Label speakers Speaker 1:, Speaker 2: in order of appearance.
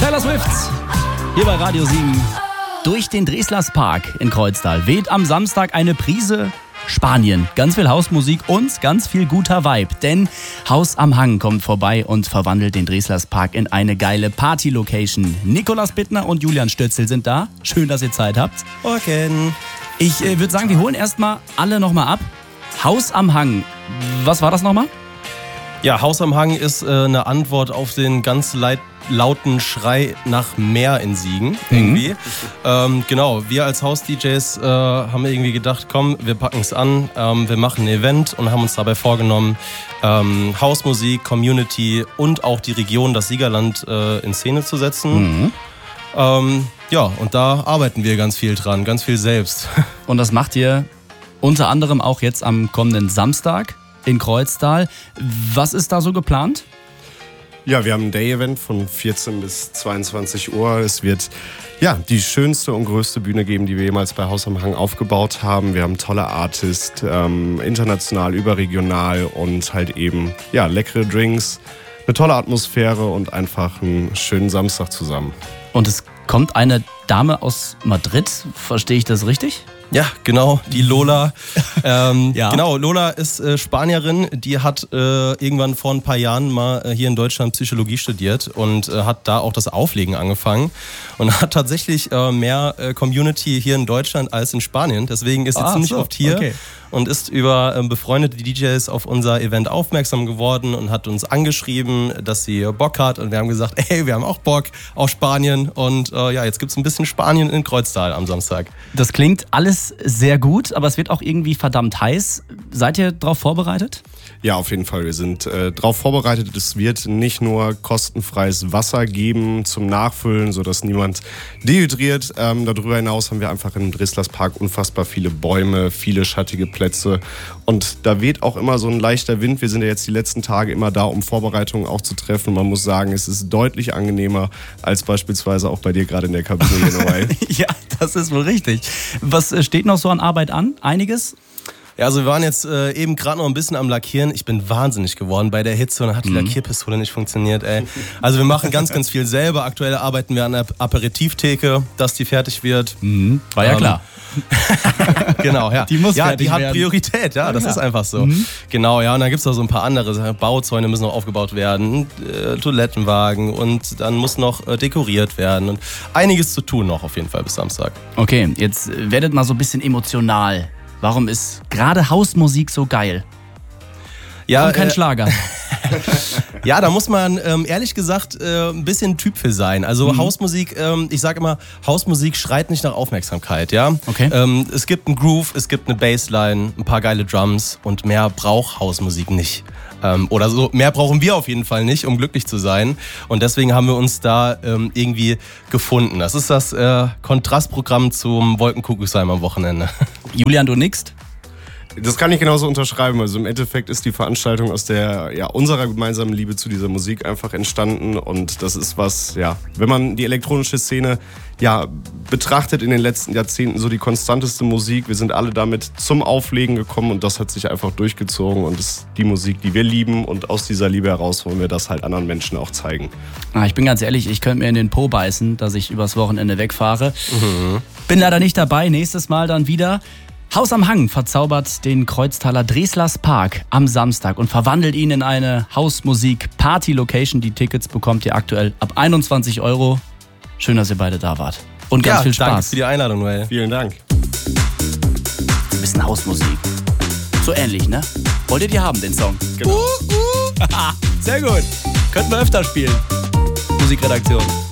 Speaker 1: Taylor Swift, hier bei Radio 7. Durch den Dreslers-Park in Kreuztal weht am Samstag eine Prise Spanien. Ganz viel Hausmusik und ganz viel guter Vibe. Denn Haus am Hang kommt vorbei und verwandelt den Dreslers-Park in eine geile Party-Location. Nikolaus Bittner und Julian Stötzel sind da. Schön, dass ihr Zeit habt.
Speaker 2: Morgen.
Speaker 1: Ich würde sagen, wir holen erstmal alle nochmal ab. Haus am Hang. Was war das nochmal?
Speaker 2: Ja, Haus am Hang ist eine Antwort auf den ganz lauten Schrei nach Meer in Siegen. Irgendwie. Genau, wir als Haus-DJs haben irgendwie gedacht, komm, wir packen es an, wir machen ein Event und haben uns dabei vorgenommen, Hausmusik, Community und auch die Region, das Siegerland in Szene zu setzen. Ja, und da arbeiten wir ganz viel dran, ganz viel selbst.
Speaker 1: Und das macht ihr unter anderem auch jetzt am kommenden Samstag in Kreuztal. Was ist da so geplant?
Speaker 3: Ja, wir haben ein Day-Event von 14 bis 22 Uhr. Es wird die schönste und größte Bühne geben, die wir jemals bei Haus am Hang aufgebaut haben. Wir haben tolle Artists, international, überregional und halt eben leckere Drinks, eine tolle Atmosphäre und einfach einen schönen Samstag zusammen.
Speaker 1: Und es kommt eine Dame aus Madrid, verstehe ich das richtig?
Speaker 2: Ja, genau, die Lola. Genau, Lola ist Spanierin, die hat irgendwann vor ein paar Jahren mal hier in Deutschland Psychologie studiert und hat da auch das Auflegen angefangen und hat tatsächlich mehr Community hier in Deutschland als in Spanien. Deswegen ist sie ziemlich oft hier. Okay. Und ist über befreundete DJs auf unser Event aufmerksam geworden und hat uns angeschrieben, dass sie Bock hat. Und wir haben gesagt, ey, wir haben auch Bock auf Spanien. Und jetzt gibt's ein bisschen Spanien in Kreuztal am Samstag.
Speaker 1: Das klingt alles sehr gut, aber es wird auch irgendwie verdammt heiß. Seid ihr darauf vorbereitet?
Speaker 3: Ja, auf jeden Fall. Wir sind darauf vorbereitet. Es wird nicht nur kostenfreies Wasser geben zum Nachfüllen, sodass niemand dehydriert. Darüber hinaus haben wir einfach im Dreslers-Park unfassbar viele Bäume, viele schattige Plätze. Und da weht auch immer so ein leichter Wind. Wir sind ja jetzt die letzten Tage immer da, um Vorbereitungen auch zu treffen. Man muss sagen, es ist deutlich angenehmer als beispielsweise auch bei dir gerade in der Kabine hier dabei.
Speaker 1: Ja, das ist wohl richtig. Was steht noch so an Arbeit an? Einiges?
Speaker 2: Ja, also wir waren jetzt eben gerade noch ein bisschen am Lackieren. Ich bin wahnsinnig geworden bei der Hitze und dann hat die Lackierpistole nicht funktioniert, ey. Also wir machen ganz, ganz viel selber. Aktuell arbeiten wir an der Aperitivtheke, dass die fertig wird.
Speaker 1: War ja klar.
Speaker 2: Genau, ja.
Speaker 1: Die muss fertig
Speaker 2: die hat
Speaker 1: werden.
Speaker 2: Priorität, ja, das ist einfach so. Genau, ja, und dann gibt's noch so ein paar andere Sachen. Bauzäune müssen noch aufgebaut werden, Toilettenwagen und dann muss noch dekoriert werden und einiges zu tun noch auf jeden Fall bis Samstag.
Speaker 1: Okay, jetzt werdet mal so ein bisschen emotional. Warum ist gerade Hausmusik so geil?
Speaker 2: Ja,
Speaker 1: und kein Schlager.
Speaker 2: Ja, da muss man ehrlich gesagt ein bisschen Typ für sein. Also Hausmusik, ich sage immer, Hausmusik schreit nicht nach Aufmerksamkeit, ja.
Speaker 1: Okay.
Speaker 2: Es gibt einen Groove, es gibt eine Bassline, ein paar geile Drums und mehr braucht Hausmusik nicht. Oder so, mehr brauchen wir auf jeden Fall nicht, um glücklich zu sein. Und deswegen haben wir uns da irgendwie gefunden. Das ist das Kontrastprogramm zum Wolkenkuckucksheim am Wochenende.
Speaker 1: Julian, du nickst?
Speaker 3: Das kann ich genauso unterschreiben. Also im Endeffekt ist die Veranstaltung aus der unserer gemeinsamen Liebe zu dieser Musik einfach entstanden. Und das ist was, wenn man die elektronische Szene betrachtet in den letzten Jahrzehnten, so die konstanteste Musik. Wir sind alle damit zum Auflegen gekommen und das hat sich einfach durchgezogen. Und das ist die Musik, die wir lieben. Und aus dieser Liebe heraus wollen wir das halt anderen Menschen auch zeigen.
Speaker 1: Ich bin ganz ehrlich, ich könnte mir in den Po beißen, dass ich übers Wochenende wegfahre. Bin leider nicht dabei, nächstes Mal dann wieder. Haus am Hang verzaubert den Kreuztaler Dreslers-Park am Samstag und verwandelt ihn in eine Hausmusik-Party-Location. Die Tickets bekommt ihr aktuell ab 21 €. Schön, dass ihr beide da wart. Und ganz viel Spaß.
Speaker 2: Danke für die Einladung, Noel.
Speaker 3: Vielen Dank.
Speaker 1: Ein bisschen Hausmusik. So ähnlich, ne? Wollt ihr die haben, den Song?
Speaker 3: Genau.
Speaker 1: Sehr gut. Könnten wir öfter spielen. Musikredaktion.